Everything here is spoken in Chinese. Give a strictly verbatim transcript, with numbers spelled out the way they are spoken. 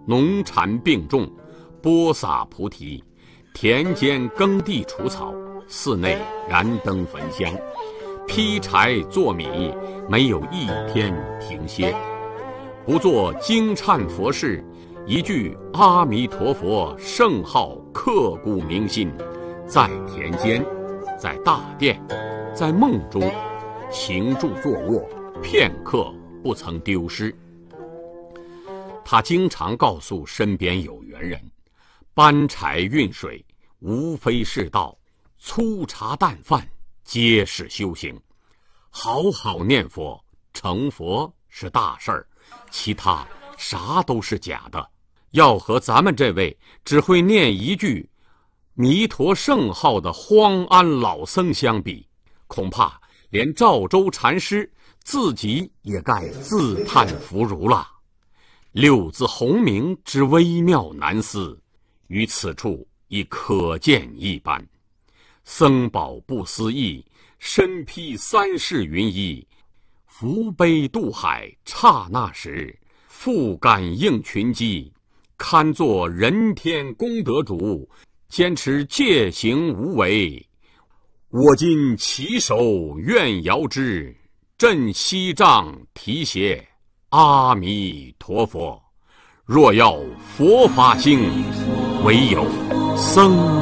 农产并种，播撒菩提，田间耕地除草，寺内燃灯焚香，劈柴做米，没有一天停歇。不做惊忏佛事，一句阿弥陀佛圣号刻骨铭心，在田间，在大殿，在梦中，行住坐卧，片刻不曾丢失。他经常告诉身边有缘人，搬柴运水无非是道，粗茶淡饭皆是修行。好好念佛，成佛是大事儿，其他啥都是假的。要和咱们这位只会念一句弥陀圣号的荒安老僧相比，恐怕连赵州禅师自己也该自叹弗如了。六字洪名之微妙难思，于此处已可见一斑。僧宝不思议，身披三世云衣，扶悲渡海刹那时，复感应群机，堪作人天功德主，坚持戒行无为。我今起手愿遥之，振西杖提携阿弥陀佛。若要佛法兴，唯有僧